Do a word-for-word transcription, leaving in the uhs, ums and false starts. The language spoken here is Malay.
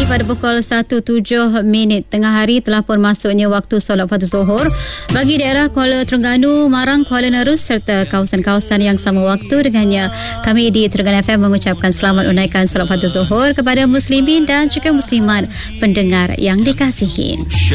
pada pukul satu tujuh minit tengah hari telah pun masuknya waktu solat fardu Zuhur bagi daerah Kuala Terengganu, Marang, Kuala Nerus serta kawasan-kawasan yang sama waktu dengannya. Kami di Terengganu F M mengucapkan selamat menunaikan solat fardu Zuhur kepada muslimin dan juga muslimat pendengar yang dikasihi.